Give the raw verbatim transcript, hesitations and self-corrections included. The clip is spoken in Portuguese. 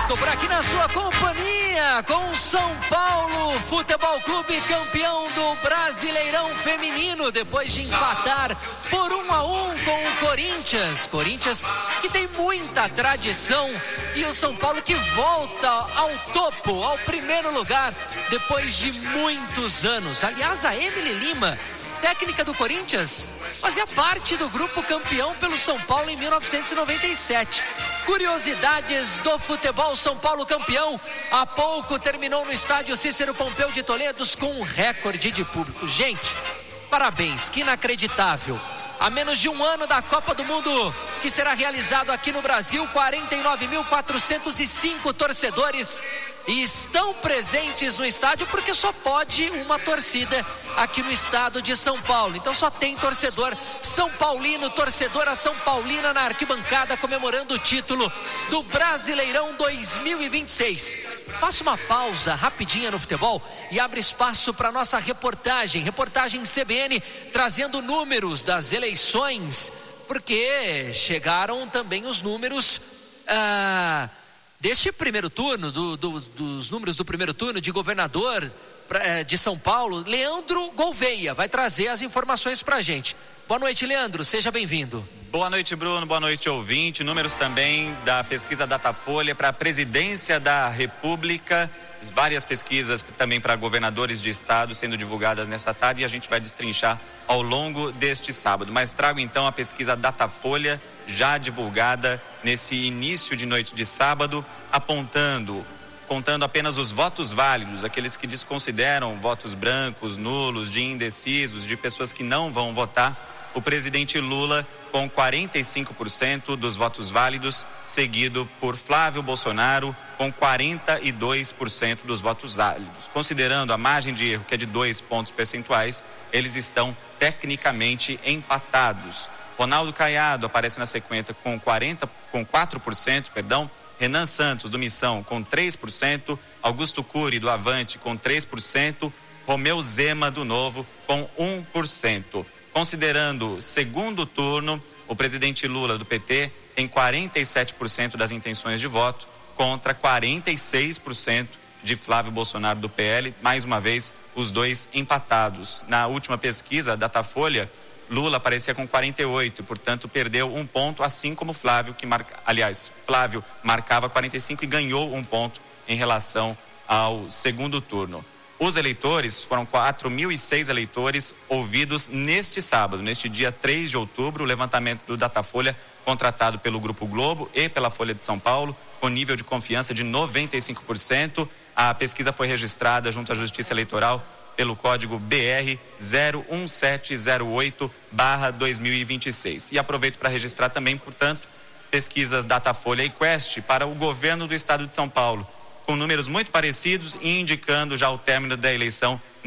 Tô por aqui na sua companhia com o São Paulo Futebol Clube, campeão do Brasileirão Feminino, depois de empatar por um a um com o Corinthians. Corinthians que tem muita tradição e o São Paulo que volta ao topo, ao primeiro lugar, depois de muitos anos. Aliás, a Emily Lima, técnica do Corinthians, fazia parte do grupo campeão pelo São Paulo em mil novecentos e noventa e sete. Curiosidades do futebol, São Paulo campeão. Há pouco terminou no estádio Cícero Pompeu de Toledo com um recorde de público. Gente, parabéns, que inacreditável. A menos de um ano da Copa do Mundo, que será realizado aqui no Brasil, quarenta e nove mil quatrocentos e cinco torcedores estão presentes no estádio, porque só pode uma torcida aqui no estado de São Paulo. Então só tem torcedor São Paulino, torcedora São Paulina na arquibancada, comemorando o título do Brasileirão dois mil e vinte e seis. Faça uma pausa rapidinha no futebol e abre espaço para nossa reportagem, reportagem C B N, trazendo números das eleições, porque chegaram também os números ah, deste primeiro turno, do, do, dos números do primeiro turno de governador de São Paulo. Leandro Gouveia vai trazer as informações pra gente. Boa noite, Leandro, seja bem-vindo. Boa noite, Bruno, boa noite, ouvinte. Números também da pesquisa Datafolha para a presidência da República. Várias pesquisas também para governadores de estado sendo divulgadas nessa tarde, e a gente vai destrinchar ao longo deste sábado. Mas trago então a pesquisa Datafolha, já divulgada nesse início de noite de sábado, apontando, contando apenas os votos válidos, aqueles que desconsideram votos brancos, nulos, de indecisos, de pessoas que não vão votar. O presidente Lula com quarenta e cinco por cento dos votos válidos, seguido por Flávio Bolsonaro com quarenta e dois por cento dos votos válidos. Considerando a margem de erro, que é de dois pontos percentuais, eles estão tecnicamente empatados. Ronaldo Caiado aparece na sequência com quarenta, com quatro por cento, perdão. Renan Santos do Missão com três por cento, Augusto Cury do Avante com três por cento, Romeu Zema do Novo com um por cento. Considerando segundo turno, o presidente Lula do P T tem quarenta e sete por cento das intenções de voto contra quarenta e seis por cento de Flávio Bolsonaro do P L, mais uma vez os dois empatados. Na última pesquisa, Datafolha, Lula aparecia com quarenta e oito, portanto perdeu um ponto, assim como Flávio, que marca, aliás, Flávio marcava quarenta e cinco e ganhou um ponto em relação ao segundo turno. Os eleitores, foram quatro mil e seis eleitores ouvidos neste sábado, neste dia três de outubro, o levantamento do Datafolha, contratado pelo Grupo Globo e pela Folha de São Paulo, com nível de confiança de noventa e cinco por cento. A pesquisa foi registrada junto à Justiça Eleitoral pelo código B R zero um sete zero oito barra dois mil e vinte e seis. E aproveito para registrar também, portanto, pesquisas Datafolha e Quest para o governo do estado de São Paulo, com números muito parecidos e indicando já o término da eleição